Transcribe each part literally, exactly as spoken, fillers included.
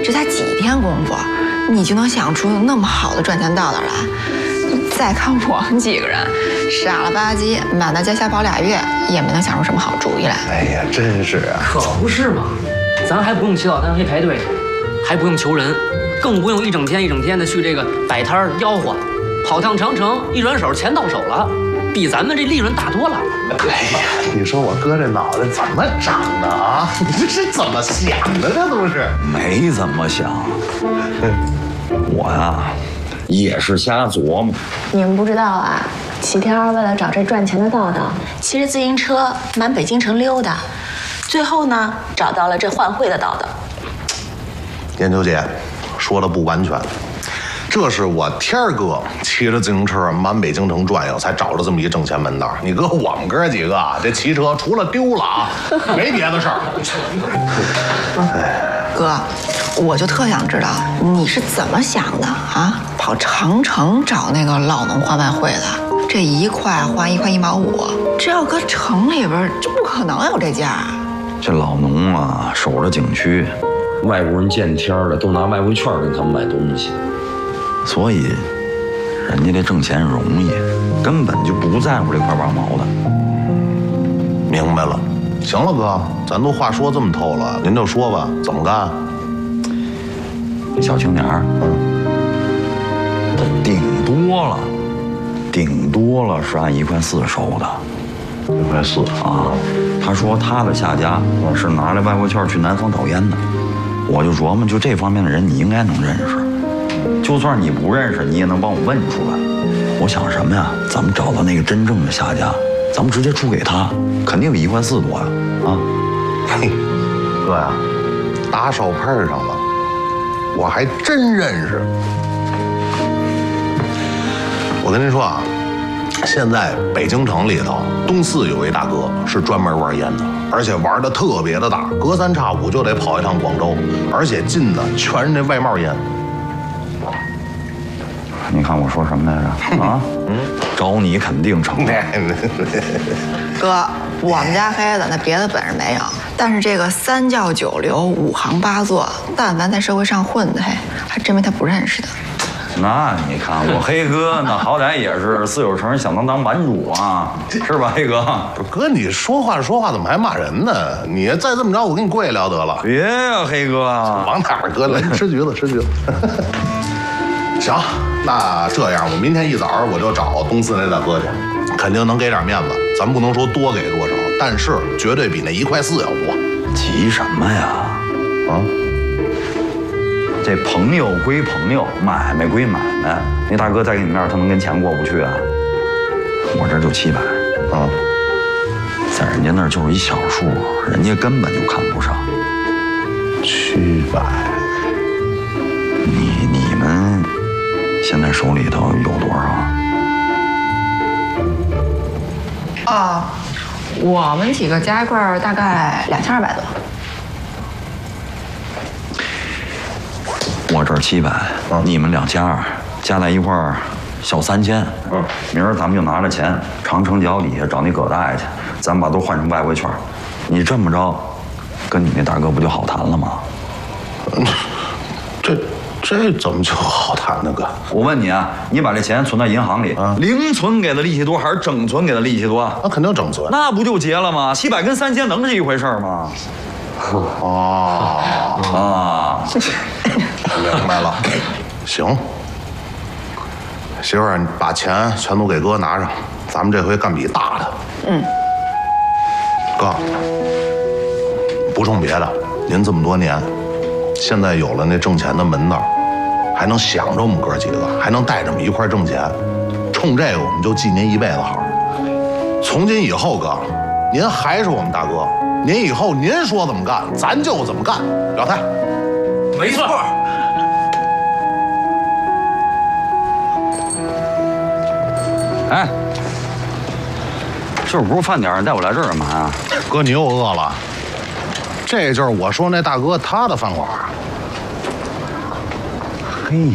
这才几天功夫，你就能想出那么好的赚钱道道来？再看我们几个人，傻了吧唧，满大街瞎跑俩月，也没能想出什么好主意来。 哎呀，真是啊！ 可不是嘛，咱还不用起早贪黑排队，还不用求人，更不用一整天一整天的去这个摆摊吆喝，跑趟长城，一转手钱到手了，比咱们这利润大多了。 哎呀，你说我哥这脑袋怎么长的啊？你这是怎么想的？这都是没怎么想，我呀也是瞎琢磨。 你们不知道啊，齐天儿为了找这赚钱的道道，骑着自行车满北京城溜达，最后呢找到了这换汇的道道。 研究姐说的不完全，这是我天儿哥骑着自行车满北京城转悠，才找着这么一挣钱门道。你搁我们哥几个啊，这骑车除了丢了啊，没别的事儿。 哥，我就特想知道你是怎么想的啊？跑长城找那个老农换外汇的，这一块换一块一毛五，这要搁城里边，这不可能有这价。 这老农啊，守着景区， 外国人见天儿的都拿外汇券跟他们买东西， 所以人家这挣钱容易，根本就不在乎这块八毛的。 明白了，行了哥，咱都话说这么透了，您就说吧，怎么干？ 这小青年儿，嗯，他顶多了，顶多了是按一块四收的。 一块四啊，他说他的下家是拿着外汇券去南方找烟的，我就琢磨，就这方面的人你应该能认识，就算你不认识，你也能帮我问出来。我想什么呀？咱们找到那个真正的下家，咱们直接出给他，肯定比一块四多呀！啊， 嘿，哥呀，打手碰上了，我还真认识。我跟您说啊。现在北京城里头，东四有一大哥是专门玩烟的，而且玩的特别的大，隔三差五就得跑一趟广州，而且进的全是那外贸烟。 你看我说什么来着？啊，嗯，找你肯定成。 哥，我们家黑子那别的本事没有，但是这个三教九流、五行八作，但凡在社会上混的，嘿，还真没他不认识的。 那你看我黑哥，那好歹也是四九城响当当版主啊，是吧，黑哥？ 哥，你说话说话怎么还骂人呢？你再这么着，我跟你跪下了得了。 别呀，黑哥， 往哪儿搁来？吃橘子，吃橘子。行，那这样，我明天一早我就找东四那大哥去，肯定能给点面子。咱不能说多给多少，但是绝对比那一块四要多。 急什么呀？啊？这朋友归朋友，买卖归买卖。那大哥在你面，他能跟钱过不去啊？我这就七百啊，在人家那儿就是一小数，人家根本就看不上。 七百， 你你们现在手里头有多少？ 哦，我们几个加一块大概两千二百多。 我这儿七百，你们两千二，加在一块儿小三千。嗯，明儿咱们就拿着钱，长城脚底下找那葛大爷去，咱们把都换成外汇券。你这么着，跟你那大哥不就好谈了吗？ 嗯，这这怎么就好谈呢，哥？ 我问你啊，你把这钱存在银行里，啊、零存给的利息多还是整存给的利息多？ 那肯定整存。 那不就结了吗？七百跟三千能是一回事吗？ 哦啊。 明白了，行，媳妇儿，你把钱全都给哥拿上，咱们这回干笔大的。嗯，哥，不冲别的，您这么多年，现在有了那挣钱的门道，还能想着我们哥几个，还能带着我们一块挣钱，冲这个我们就记您一辈子好。从今以后，哥，您还是我们大哥，您以后您说怎么干，咱就怎么干，表态。 没错。 哎，就是不是饭点，带我来这儿干嘛呀？ 哥，你又饿了？这就是我说那大哥他的饭馆。 嘿，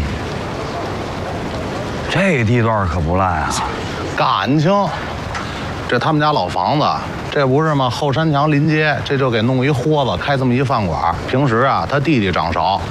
这地段可不赖啊， 感情。这他们家老房子，这不是吗？后山墙临街，这就给弄一豁子，开这么一饭馆。平时啊，他弟弟掌勺，